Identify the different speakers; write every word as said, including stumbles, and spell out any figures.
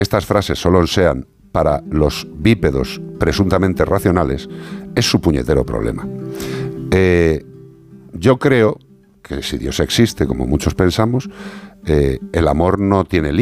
Speaker 1: estas frases solo sean para los bípedos presuntamente racionales, es su puñetero problema. Eh, yo creo que si Dios existe, como muchos pensamos, eh, el amor no tiene límites.